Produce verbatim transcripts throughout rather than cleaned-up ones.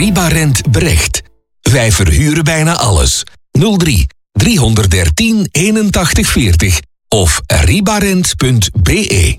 Ribarent Brecht. Wij verhuren bijna alles. nul drie driehonderddertien eenentachtig veertig of ribarent punt be.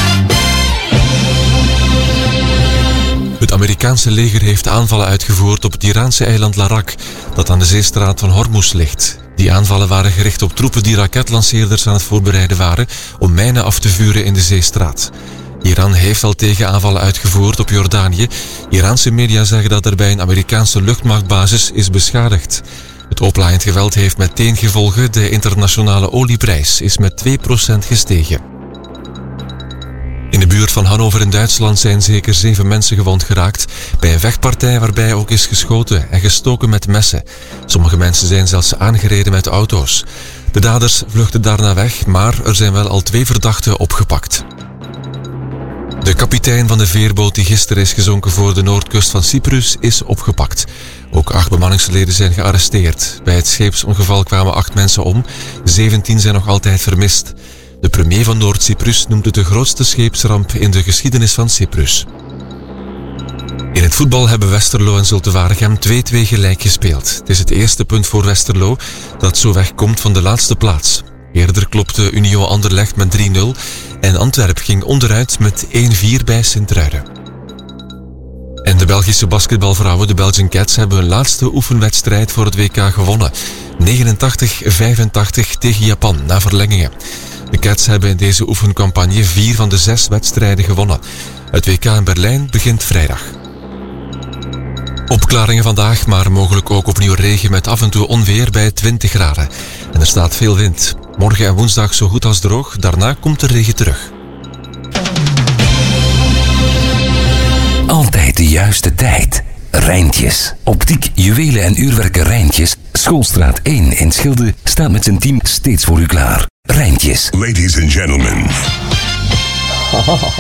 Het Amerikaanse leger heeft aanvallen uitgevoerd op het Iraanse eiland Larak, dat aan de zeestraat van Hormuz ligt. Die aanvallen waren gericht op troepen die raketlanceerders aan het voorbereiden waren om mijnen af te vuren in de zeestraat. Iran heeft al tegenaanvallen uitgevoerd op Jordanië. Iraanse media zeggen dat er bij een Amerikaanse luchtmachtbasis is beschadigd. Het oplaaiend geweld heeft meteen gevolgen. De internationale olieprijs is met twee procent gestegen. In de buurt van Hannover in Duitsland zijn zeker zeven mensen gewond geraakt bij een vechtpartij waarbij ook is geschoten en gestoken met messen. Sommige mensen zijn zelfs aangereden met auto's. De daders vluchtten daarna weg, maar er zijn wel al twee verdachten opgepakt. De kapitein van de veerboot die gisteren is gezonken voor de noordkust van Cyprus is opgepakt. Ook acht bemanningsleden zijn gearresteerd. Bij het scheepsongeval kwamen acht mensen om, zeventien zijn nog altijd vermist. De premier van Noord-Cyprus noemt het de grootste scheepsramp in de geschiedenis van Cyprus. In het voetbal hebben Westerlo en Zulte Waregem twee-twee gelijk gespeeld. Het is het eerste punt voor Westerlo dat zo wegkomt van de laatste plaats. Eerder klopte Union Anderlecht met drie nul en Antwerp ging onderuit met één vier bij Sint-Truiden. En de Belgische basketbalvrouwen, de Belgian Cats, hebben hun laatste oefenwedstrijd voor het W K gewonnen. negenentachtig vijfentachtig tegen Japan na verlengingen. De Cats hebben in deze oefencampagne vier van de zes wedstrijden gewonnen. Het W K in Berlijn begint vrijdag. Opklaringen vandaag, maar mogelijk ook opnieuw regen met af en toe onweer bij twintig graden. En er staat veel wind. Morgen en woensdag zo goed als droog, daarna komt de regen terug. Altijd de juiste tijd. Rijntjes. Optiek, juwelen en uurwerken Rijntjes. Schoolstraat één in Schilde staat met zijn team steeds voor u klaar. Rijntjes. Ladies and gentlemen.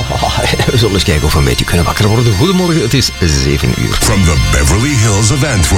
We zullen eens kijken of we een beetje kunnen wakker worden. Goedemorgen, het is zeven uur. From the Beverly Hills of Antwerp.